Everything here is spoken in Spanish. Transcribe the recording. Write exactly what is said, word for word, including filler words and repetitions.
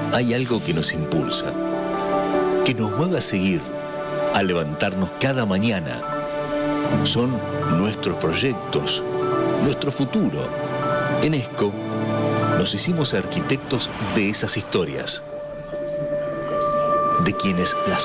Hay algo que nos impulsa, que nos mueve a seguir, a levantarnos cada mañana. Son nuestros proyectos, nuestro futuro. En ESCO nos hicimos arquitectos de esas historias, de quienes las